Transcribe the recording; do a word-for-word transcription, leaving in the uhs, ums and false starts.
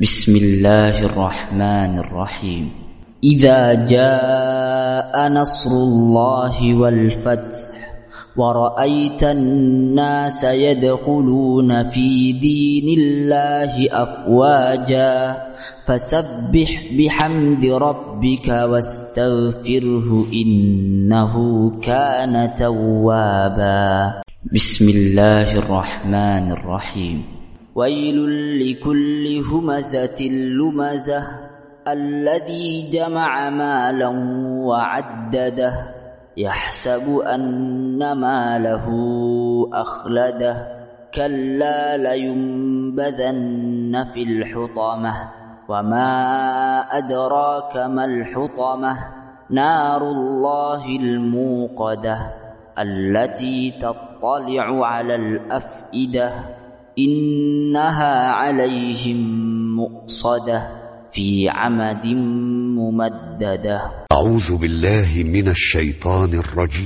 بسم الله الرحمن الرحيم. إذا جاء نصر الله والفتح ورأيت الناس يدخلون في دين الله أفواجا فسبح بحمد ربك واستغفره إنه كان توابا. بسم الله الرحمن الرحيم. ويل لكل همزة لمزة الذي جمع مالا وعدده يحسب أن ماله أخلده كلا لينبذن في الحطمة وما أدراك ما الحطمة نار الله الموقدة التي تطلع على الأفئدة إنها عليهم مؤصدة في عمد ممددة. أعوذ بالله من الشيطان الرجيم.